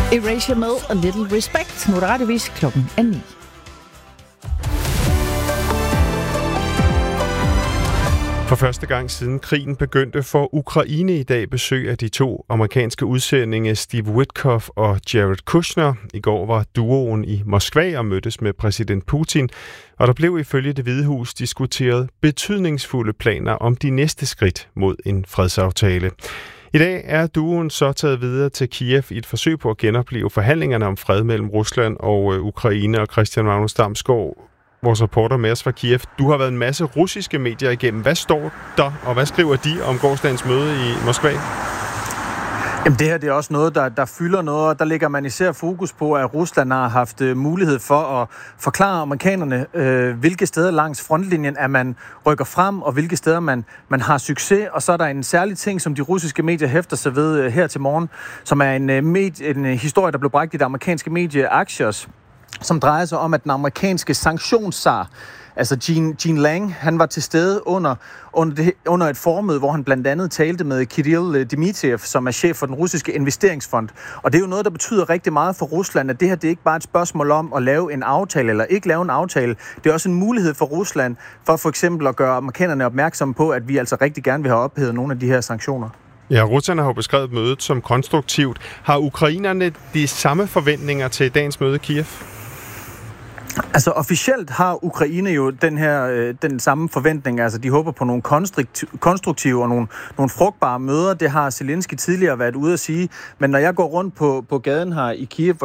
Erasure med A Little Respect. Nu er det rettevis klokken 9. For første gang siden krigen begyndte, får Ukraine i dag besøg af de 2 amerikanske udsendinge Steve Witkoff og Jared Kushner. I går var duoen i Moskva og mødtes med præsident Putin, og der blev ifølge Det Hvide Hus diskuteret betydningsfulde planer om de næste skridt mod en fredsaftale. I dag er duoen så taget videre til Kiev i et forsøg på at genopleve forhandlingerne om fred mellem Rusland og Ukraine. Og Christian Magnus Damsgaard, vores reporter med os fra Kiev. Du har været en masse russiske medier igennem. Hvad står der, og hvad skriver de om gårsdagens møde i Moskva? Jamen det her det er også noget, der fylder noget, og der lægger man især fokus på, at Rusland har haft mulighed for at forklare amerikanerne, hvilke steder langs frontlinjen er man rykker frem, og hvilke steder man har succes. Og så er der en særlig ting, som de russiske medier hæfter sig ved her til morgen, som er en historie, der blev bragt i det amerikanske medie Axios, som drejer sig om, at den amerikanske sanktionszar, altså Gene Lang, han var til stede under et formøde, hvor han blandt andet talte med Kirill Dmitriev, som er chef for den russiske investeringsfond. Og det er jo noget, der betyder rigtig meget for Rusland, at det her det er ikke bare et spørgsmål om at lave en aftale eller ikke lave en aftale. Det er også en mulighed for Rusland for eksempel at gøre amerikanerne opmærksomme på, at vi altså rigtig gerne vil have ophævet nogle af de her sanktioner. Ja, russerne har jo beskrevet mødet som konstruktivt. Har ukrainerne de samme forventninger til dagens møde i Kiev? Altså officielt har Ukraine jo den samme forventning. Altså de håber på nogle konstruktive og nogle frugtbare møder. Det har Zelensky tidligere været ude at sige. Men når jeg går rundt på gaden her i Kiev